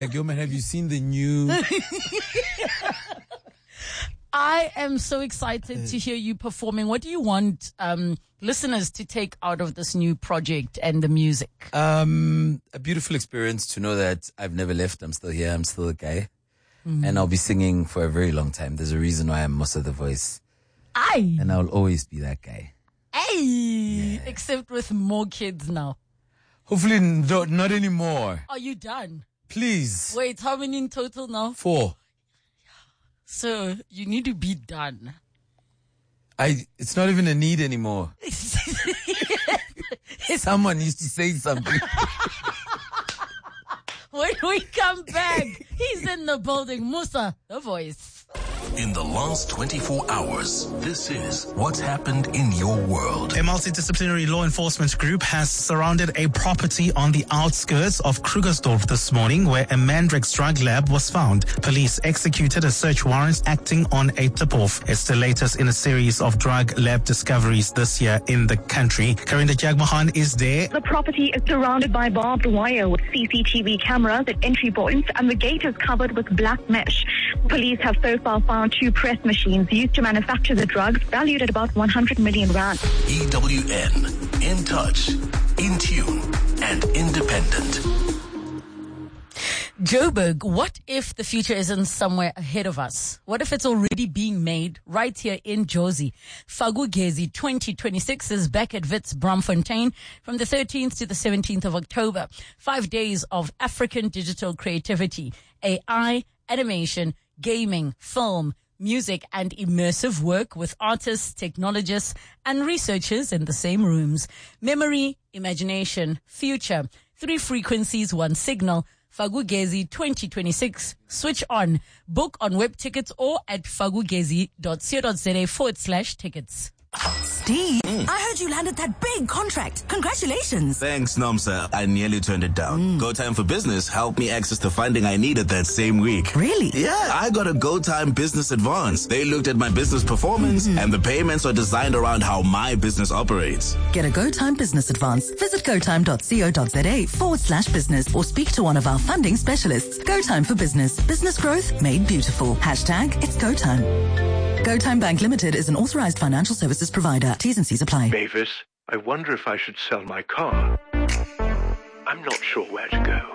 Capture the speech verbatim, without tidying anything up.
Like, yo, man, have you seen the new? I am so excited to hear you performing. What do you want um, listeners to take out of this new project and the music? Um, a beautiful experience to know that I've never left. I'm still here. I'm still a guy. Mm. And I'll be singing for a very long time. There's a reason why I'm Musa the Voice. Aye. And I'll always be that guy. Hey, yeah. Except with more kids now. Hopefully no, not anymore. Are you done? Please. Wait, how many in total now? Four. So you need to be done. I. It's not even a need anymore. Someone needs to say something. When we come back, he's in the building. Musa, the Voice. In the last twenty-four hours, this is what's happened in your world. A multidisciplinary law enforcement group has surrounded a property on the outskirts of Krugersdorp this morning where a Mandrex drug lab was found. Police executed a search warrant acting on a tip-off. It's the latest in a series of drug lab discoveries this year in the country. Karinda Jagmohan is there. The property is surrounded by barbed wire with C C T V cameras at entry points and the gate is covered with black mesh. Police have so far found two press machines used to manufacture the drugs valued at about one hundred million rand. E W N, in touch, in tune, and independent. Joburg, what if the future isn't somewhere ahead of us? What if it's already being made right here in Jozi? Fagugezi twenty twenty-six is back at Wits Braamfontein from the thirteenth to the seventeenth of October. Five days of African digital creativity, A I, animation, gaming, film, music, and immersive work with artists, technologists, and researchers in the same rooms. Memory, imagination, future. Three frequencies, one signal. Fagugezi twenty twenty-six. Switch on. Book on web tickets or at fagugezi.co.za forward slash tickets. Steve, mm. I heard you landed that big contract. Congratulations. Thanks, Nomsa. I nearly turned it down. Mm. GoTime for Business helped me access the funding I needed that same week. Really? Yeah, I got a GoTime Business Advance. They looked at my business performance mm-hmm. and the payments are designed around how my business operates. Get a GoTime Business Advance. Visit gotime.co.za forward slash business or speak to one of our funding specialists. GoTime for Business. Business growth made beautiful. Hashtag it's GoTime. GoTime Bank Limited is an authorized financial services provider. T's and C's apply. Mavis, I wonder if I should sell my car. I'm not sure where to go.